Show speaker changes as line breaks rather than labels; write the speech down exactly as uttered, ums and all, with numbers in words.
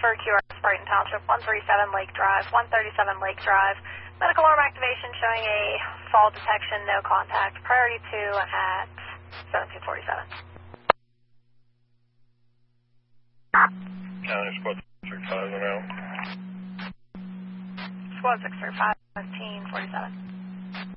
for Q R S Brighton Township, one thirty-seven Lake Drive, one thirty-seven Lake Drive. Medical arm activation showing a fall detection, no contact. Priority two at seventeen forty-seven.
County Squad six thirty-five and out.
Squad six thirty-five, seventeen forty-seven.